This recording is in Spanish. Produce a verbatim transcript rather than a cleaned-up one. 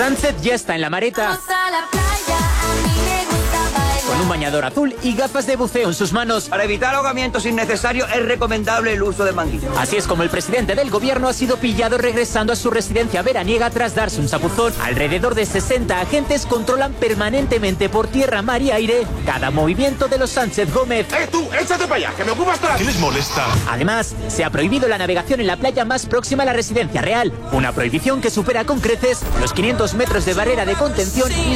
Sánchez ya está en la mareta. Con un bañador azul y gafas de buceo en sus manos. Para evitar ahogamientos innecesarios es recomendable el uso de manguitos. Así es como el presidente del gobierno ha sido pillado regresando a su residencia veraniega tras darse un chapuzón. Alrededor de sesenta agentes controlan permanentemente por tierra, mar y aire cada movimiento de los Sánchez Gómez. ¡Eh, tú! ¡Échate para allá, que me ocupas atrás! ¿Qué les molesta? Además, se ha prohibido la navegación en la playa más próxima a la residencia real. Una prohibición que supera con creces los quinientos metros de barrera de contención y